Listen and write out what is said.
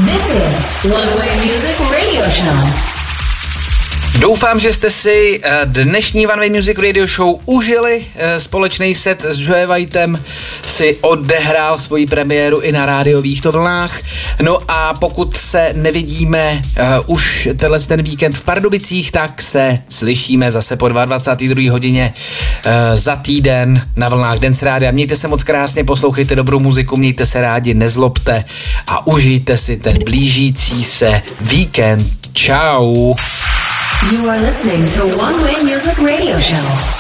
This is One Way Music Radio Show. Doufám, že jste si dnešní One Way Music Radio Show užili. Společný set s Joe Whitem si odehrál svoji premiéru i na rádiových vlnách. No a pokud se nevidíme už ten víkend v Pardubicích, tak se slyšíme zase po 22. hodině za týden na vlnách Dance Rádia. Mějte se moc krásně, poslouchejte dobrou muziku, mějte se rádi, nezlobte a užijte si ten blížící se víkend. Čau. You are listening to One Way Music Radio Show.